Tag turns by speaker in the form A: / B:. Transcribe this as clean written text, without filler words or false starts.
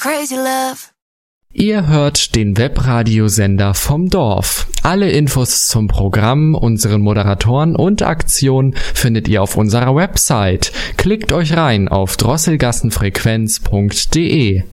A: crazy love.
B: Ihr hört den Webradiosender vom Dorf. Alle Infos zum Programm, unseren Moderatoren und Aktionen findet ihr auf unserer Website. Klickt euch rein auf drosselgassenfrequenz.de.